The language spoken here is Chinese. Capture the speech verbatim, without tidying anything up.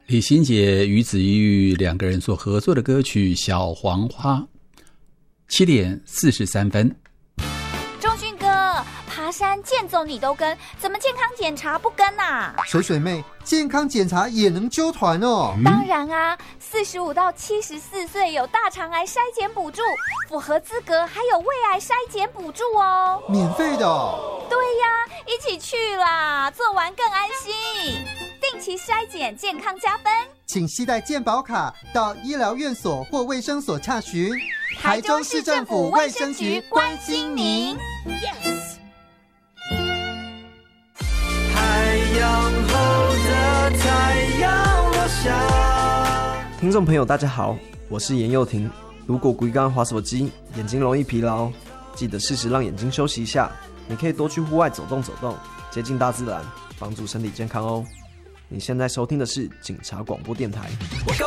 李心洁与子玉两个人所合作的歌曲《小黄花》，七点四十三分。 钟迅哥，爬山健走你都跟，怎么健康检查不跟啊？ 水水妹，健康检查也能揪团哦。 嗯、当然啊，四十五到七十四岁有大肠癌筛检补助，符合资格还有胃癌筛检补助哦， 免费的哦。 对呀，一起去啦，做完更安心。定期筛检，健康加分。 请携带健保卡到医疗院所或卫生所洽询。 台中市政府卫生局关心您。Yes。 太阳后的太阳落下。 听众朋友大家好，我是严佑廷。如果规刚滑手机，眼睛容易疲劳，记得适时让眼睛休息一下。你可以多去户外走动走动，接近大自然，帮助身体健康哦。你现在收听的是警察广播电台。 我高